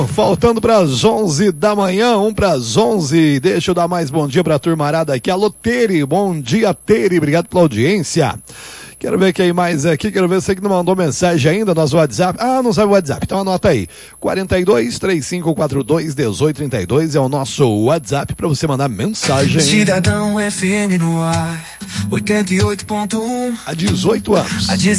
Faltando para as 11 da manhã, 1 para as 11. Deixa eu dar mais bom dia para a turmarada aqui. Alô, Tere, bom dia, Tere, obrigado pela audiência. Quero ver quem mais aqui, quero ver você que não mandou mensagem ainda no nosso WhatsApp. Ah, não sabe o WhatsApp, então anota aí. 42-3542-1832 é o nosso WhatsApp para você mandar mensagem. Cidadão FM no ar, 88.1. Há 18 anos.